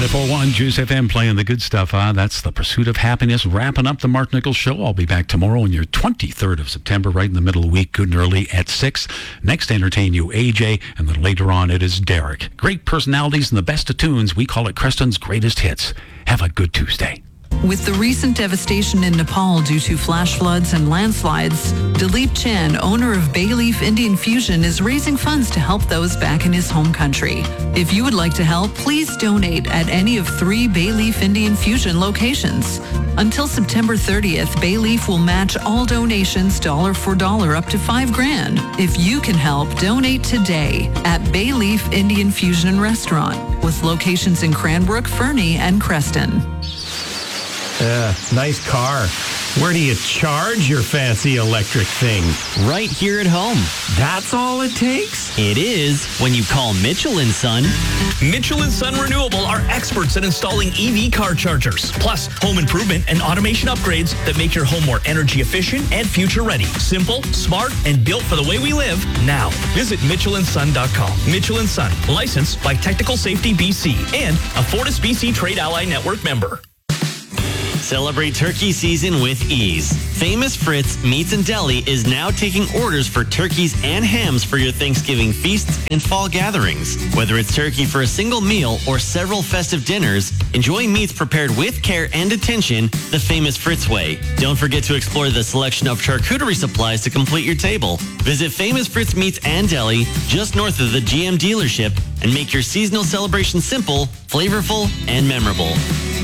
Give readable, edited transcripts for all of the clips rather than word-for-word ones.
94.1 Juice FM playing the good stuff. That's The Pursuit of Happiness, wrapping up the Mark Nichols Show. I'll be back tomorrow on your 23rd of September, right in the middle of the week, good and early at 6. Next to entertain you, AJ, and then later on it is Derek. Great personalities and the best of tunes. We call it Creston's Greatest Hits. Have a good Tuesday. With the recent devastation in Nepal due to flash floods and landslides, Dilip Chan, owner of Bayleaf Indian Fusion, is raising funds to help those back in his home country. If you would like to help, please donate at any of 3 Bayleaf Indian Fusion locations. Until September 30th, Bayleaf will match all donations dollar for dollar up to $5,000. If you can help, donate today at Bayleaf Indian Fusion Restaurant, with locations in Cranbrook, Fernie, and Creston. Yeah, nice car. Where do you charge your fancy electric thing? Right here at home. That's all it takes? It is when you call Mitchell & Son. Mitchell & Son Renewable are experts at installing EV car chargers, plus home improvement and automation upgrades that make your home more energy efficient and future ready. Simple, smart, and built for the way we live now. Visit MitchellandSon.com. Mitchell & Son, licensed by Technical Safety BC and a Fortis BC Trade Ally Network member. Celebrate turkey season with ease. Famous Fritz Meats and Deli is now taking orders for turkeys and hams for your Thanksgiving feasts and fall gatherings. Whether it's turkey for a single meal or several festive dinners, enjoy meats prepared with care and attention the Famous Fritz way. Don't forget to explore the selection of charcuterie supplies to complete your table. Visit Famous Fritz Meats and Deli just north of the GM dealership and make your seasonal celebration simple, flavorful, and memorable.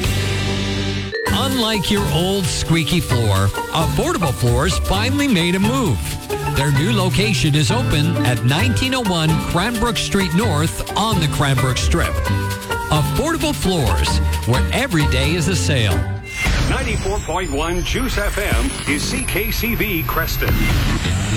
Unlike your old squeaky floor, Affordable Floors finally made a move. Their new location is open at 1901 Cranbrook Street North on the Cranbrook Strip. Affordable Floors, where every day is a sale. 94.1 Juice FM is CKCV Creston.